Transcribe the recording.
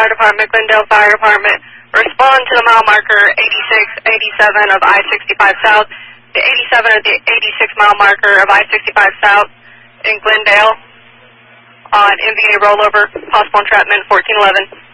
Fire Department, Glendale Fire Department. Respond to the mile marker 8687 of I-65 South, the 87 of the 86 mile marker of I-65 South in Glendale on MVA rollover, possible entrapment 1411.